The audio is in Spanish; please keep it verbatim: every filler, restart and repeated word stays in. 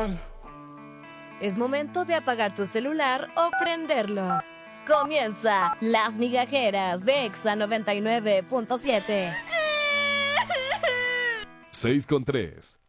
mal. Es momento de apagar tu celular o prenderlo. Comienza Las Migajeras de Exa noventa y nueve punto siete. seis con tres.